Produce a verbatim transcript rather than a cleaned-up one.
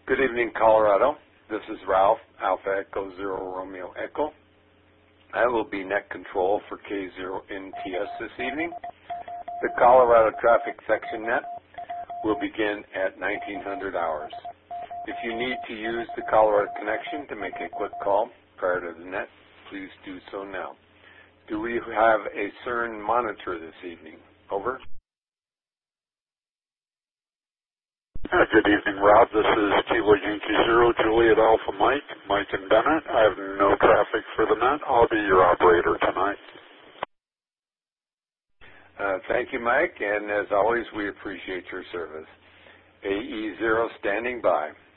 Good evening, Colorado. This is Ralph, Alpha Echo Zero Romeo Echo. I will be net control for K zero N T S this evening. The Colorado Traffic Section Net will begin at nineteen hundred hours. If you need to use the Colorado connection to make a quick call prior to the net, please do so now. Do we have a C E R N monitor this evening? Over. Uh, good evening, Rob. This is Kilo Yankee Zero, Juliet Alpha Mike, Mike and Bennett. I have no traffic for the net. I'll be your operator tonight. Uh, thank you, Mike, and as always, we appreciate your service. A E zero standing by.